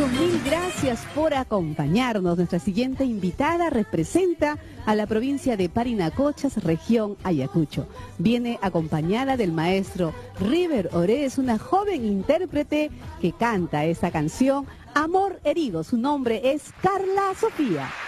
Chicos, mil gracias por acompañarnos. Nuestra siguiente invitada representa a la provincia de Parinacochas, región Ayacucho. Viene acompañada del maestro River Orez, una joven intérprete que canta esta canción, Amor Herido. Su nombre es Carla Sofía.